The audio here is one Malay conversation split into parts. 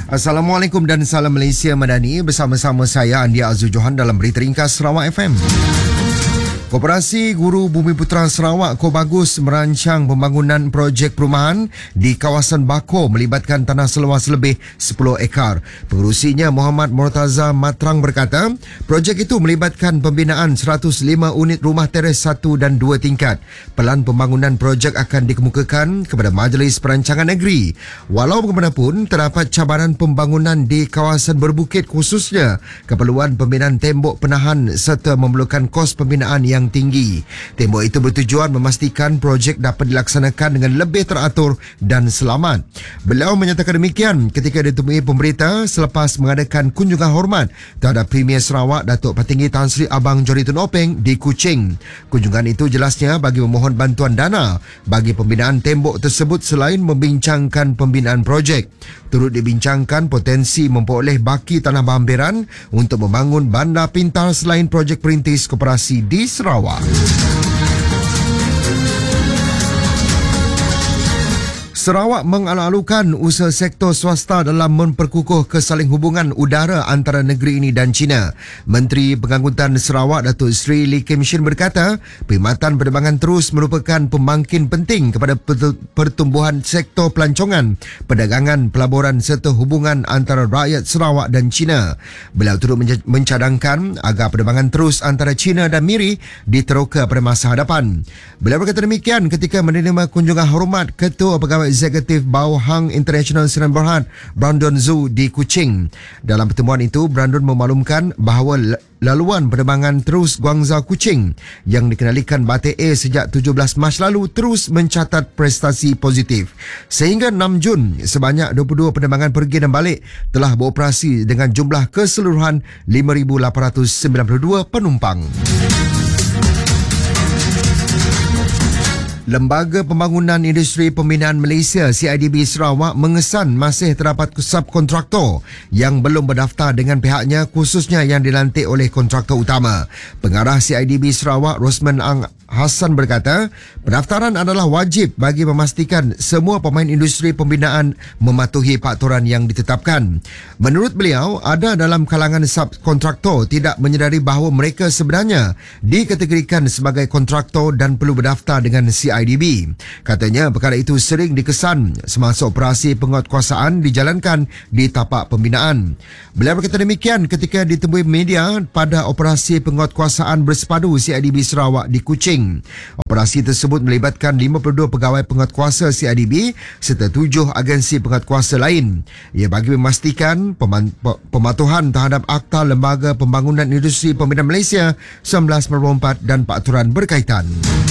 Assalamualaikum dan salam Malaysia Madani. Bersama-sama saya Andi Azul Johan dalam Berita Ringkas Sarawak FM. Koperasi Guru Bumiputera Sarawak Kobagus merancang pembangunan projek perumahan di kawasan Bako melibatkan tanah seluas lebih 10 ekar. Pengerusinya Muhammad Murtaza Matrang berkata, projek itu melibatkan pembinaan 105 unit rumah teres 1 dan 2 tingkat. Pelan pembangunan projek akan dikemukakan kepada Majlis Perancangan Negeri. Walau bagaimanapun, terdapat cabaran pembangunan di kawasan berbukit khususnya keperluan pembinaan tembok penahan serta memerlukan kos pembinaan yang tinggi. Tembok itu bertujuan memastikan projek dapat dilaksanakan dengan lebih teratur dan selamat. Beliau menyatakan demikian ketika ditemui pemberita selepas mengadakan kunjungan hormat terhadap Premier Sarawak Datuk Patinggi Tan Sri Abang Johari Tun Openg di Kuching. Kunjungan itu jelasnya bagi memohon bantuan dana bagi pembinaan tembok tersebut selain membincangkan pembinaan projek. Turut dibincangkan potensi memperoleh baki tanah berhampiran untuk membangun bandar pintar selain projek perintis koperasi di Sarawak. Sarawak mengalu-alukan usaha sektor swasta dalam memperkukuh kesaling hubungan udara antara negeri ini dan China. Menteri Pengangkutan Sarawak Datuk Seri Lee Kim Shin berkata, perkhidmatan penerbangan terus merupakan pembangkit penting kepada pertumbuhan sektor pelancongan, perdagangan, pelaburan serta hubungan antara rakyat Sarawak dan China. Beliau turut mencadangkan agar penerbangan terus antara China dan Miri diteroka pada masa hadapan. Beliau berkata demikian ketika menerima kunjungan hormat Ketua Pegawai Eksekutif Bau Hang International Sdn Bhd Brandon Zhu di Kuching. Dalam pertemuan itu, Brandon memaklumkan bahawa laluan penerbangan terus Guangzhou Kuching yang dikenalikan Batik Air sejak 17 Mac lalu terus mencatat prestasi positif. Sehingga 6 Jun, sebanyak 22 penerbangan pergi dan balik telah beroperasi dengan jumlah keseluruhan 5,892 penumpang. Lembaga Pembangunan Industri Pembinaan Malaysia CIDB Sarawak mengesan masih terdapat subkontraktor yang belum berdaftar dengan pihaknya, khususnya yang dilantik oleh kontraktor utama. Pengarah CIDB Sarawak Rosman Ang Hassan berkata, pendaftaran adalah wajib bagi memastikan semua pemain industri pembinaan mematuhi peraturan yang ditetapkan. Menurut beliau, ada dalam kalangan subkontraktor tidak menyedari bahawa mereka sebenarnya dikategorikan sebagai kontraktor dan perlu berdaftar dengan CIDB. Katanya, perkara itu sering dikesan semasa operasi penguatkuasaan dijalankan di tapak pembinaan. Beliau berkata demikian ketika ditemui media pada operasi penguatkuasaan bersepadu CIDB Sarawak di Kuching. Operasi tersebut melibatkan 52 pegawai penguatkuasa CIDB serta 7 agensi penguatkuasa lain. Ia bagi memastikan pematuhan terhadap Akta Lembaga Pembangunan Industri Pembinaan Malaysia 1994 dan peraturan berkaitan.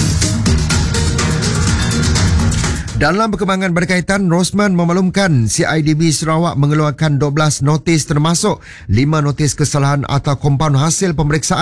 Dalam perkembangan berkaitan, Rosman memaklumkan CIDB Sarawak mengeluarkan 12 notis termasuk 5 notis kesalahan atau kompaun hasil pemeriksaan